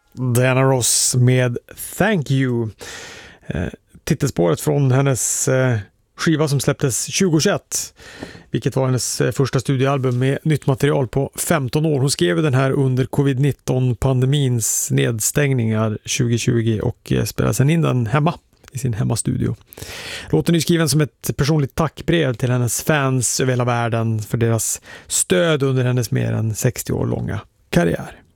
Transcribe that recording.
Diana Ross med Thank You. Titelspåret från hennes skiva som släpptes 2021, vilket var hennes första studioalbum med nytt material på 15 år. Hon skrev den här under covid-19-pandemins nedstängningar 2020 och spelade sen in den hemma i sin hemmastudio. Låten är skriven som ett personligt tackbrev till hennes fans över hela världen för deras stöd under hennes mer än 60 år långa karriär.